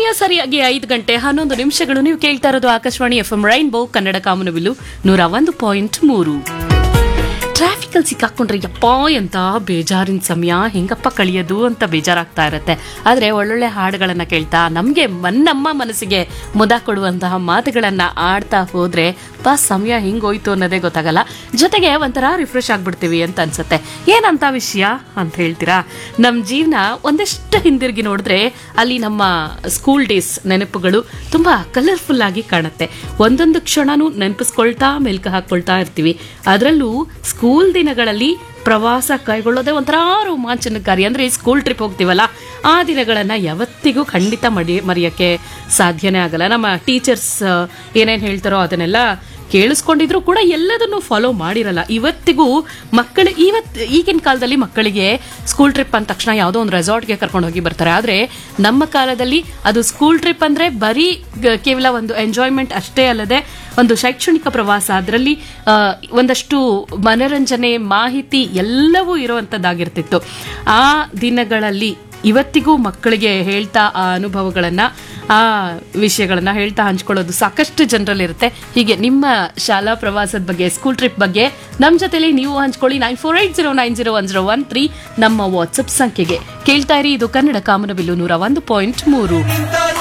ಸಮಯ ಸರಿಯಾಗಿ 5:11 ನೀವು ಕೇಳ್ತಾ ಇರೋದು ಆಕಾಶವಾಣಿ FM ರೈನ್ಬೋ ಕನ್ನಡ ಕಾಮನಬಿಲ್ಲು 101.3. ಟ್ರಾಫಿಕ್ ಅಲ್ಲಿ ಸಿಕ್ಕಾಕೊಂಡ್ರೆ ಯಪ್ಪ ಎಂತ ಬೇಜಾರಿನ ಸಮಯ ಹೆಂಗಪ್ಪ ಕಳಿಯೋದು ಅಂತ ಬೇಜಾರಾಗ್ತಾ ಇರತ್ತೆ. ಆದ್ರೆ ಒಳ್ಳೊಳ್ಳೆ ಹಾಡುಗಳನ್ನ ಕೇಳ್ತಾ ನಮ್ಗೆ ನಮ್ಮ ಮನಸ್ಸಿಗೆ ಮುದ ಕೊಡುವಂತಹ ಮಾತುಗಳನ್ನ ಆಡ್ತಾ ಹೋದ್ರೆ ಸಮಯ ಹಿಂಗೋಯ್ತು ಅನ್ನೋದೇ ಗೊತ್ತಾಗಲ್ಲ. ಜೊತೆಗೆ ಒಂಥರ ರಿಫ್ರೆಶ್ ಆಗ್ಬಿಡ್ತೀವಿ ಅಂತ ಅನ್ಸುತ್ತೆ. ಏನಂತ ವಿಷಯ ಅಂತ ಹೇಳ್ತೀರಾ? ನಮ್ ಜೀವನ ಒಂದಷ್ಟು ಹಿಂದಿರುಗಿ ನೋಡಿದ್ರೆ ಅಲ್ಲಿ ನಮ್ಮ ಸ್ಕೂಲ್ ಡೇಸ್ ನೆನಪುಗಳು ತುಂಬಾ ಕಲರ್ಫುಲ್ ಆಗಿ ಕಾಣುತ್ತೆ. ಒಂದೊಂದು ಕ್ಷಣನೂ ನೆನಪಿಸ್ಕೊಳ್ತಾ ಮೆಲ್ಕು ಹಾಕೊಳ್ತಾ ಇರ್ತೀವಿ. ಅದರಲ್ಲೂ ಸ್ಕೂಲ್ ದಿನಗಳಲ್ಲಿ ಪ್ರವಾಸ ಕೈಗೊಳ್ಳೋದೇ ಒಂಥರ ರೋಮಾಂಚನಕಾರಿ. ಅಂದ್ರೆ ಸ್ಕೂಲ್ ಟ್ರಿಪ್ ಹೋಗ್ತೀವಲ್ಲ, ಆ ದಿನಗಳನ್ನ ಯಾವತ್ತಿಗೂ ಖಂಡಿತ ಮರೆಯಕ್ಕೆ ಸಾಧ್ಯನೇ ಆಗಲ್ಲ. ನಮ್ಮ ಟೀಚರ್ಸ್ ಏನೇನ್ ಹೇಳ್ತಾರೋ ಅದನ್ನೆಲ್ಲ ಕೇಳಿಸ್ಕೊಂಡಿದ್ರು ಕೂಡ ಎಲ್ಲದನ್ನು ಫಾಲೋ ಮಾಡಿರಲ್ಲ. ಇವತ್ತಿಗೂ ಈಗಿನ ಕಾಲದಲ್ಲಿ ಮಕ್ಕಳಿಗೆ ಸ್ಕೂಲ್ ಟ್ರಿಪ್ ಅಂದ ತಕ್ಷಣ ಯಾವುದೋ ಒಂದು ರೆಸಾರ್ಟ್ಗೆ ಕರ್ಕೊಂಡು ಹೋಗಿ ಬರ್ತಾರೆ. ಆದ್ರೆ ನಮ್ಮ ಕಾಲದಲ್ಲಿ ಅದು ಸ್ಕೂಲ್ ಟ್ರಿಪ್ ಅಂದ್ರೆ ಬರೀ ಕೇವಲ ಒಂದು ಎಂಜಾಯ್ಮೆಂಟ್ ಅಷ್ಟೇ ಅಲ್ಲದೆ ಒಂದು ಶೈಕ್ಷಣಿಕ ಪ್ರವಾಸ. ಅದರಲ್ಲಿ ಒಂದಷ್ಟು ಮನರಂಜನೆ, ಮಾಹಿತಿ ಎಲ್ಲವೂ ಇರುವಂತದ್ದಾಗಿರ್ತಿತ್ತು. ಆ ದಿನಗಳಲ್ಲಿ ಇವತ್ತಿಗೂ ಮಕ್ಕಳಿಗೆ ಹೇಳ್ತಾ ಆ ಅನುಭವಗಳನ್ನ, ಆ ವಿಷಯಗಳನ್ನ ಹೇಳ್ತಾ ಹಂಚ್ಕೊಳ್ಳೋದು ಸಾಕಷ್ಟು ಜನರಲ್ಲಿರುತ್ತೆ. ಹೀಗೆ ನಿಮ್ಮ ಶಾಲಾ ಪ್ರವಾಸದ ಬಗ್ಗೆ, ಸ್ಕೂಲ್ ಟ್ರಿಪ್ ಬಗ್ಗೆ ನಮ್ಮ ಜೊತೆಲಿ ನೀವು ಹಂಚ್ಕೊಳ್ಳಿ. 9480901013 ನಮ್ಮ ವಾಟ್ಸಪ್ ಸಂಖ್ಯೆಗೆ. ಕೇಳ್ತಾ ಇರಿ, ಇದು ಕನ್ನಡ ಕಾಮನಬಿಲ್ಲು 101.3.